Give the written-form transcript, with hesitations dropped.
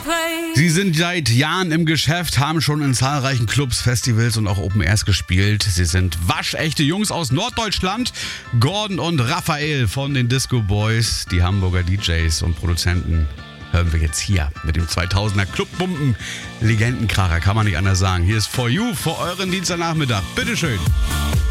Sie sind seit Jahren im Geschäft, haben schon in zahlreichen Clubs, Festivals und auch Open Airs gespielt. Sie sind waschechte Jungs aus Norddeutschland. Gordon und Raphael von den Disco Boys, die Hamburger DJs und Produzenten, hören wir jetzt hier mit dem 2000er Clubbomben Legendenkracher, kann man nicht anders sagen. Hier ist For You für euren Dienstagnachmittag. Bitteschön.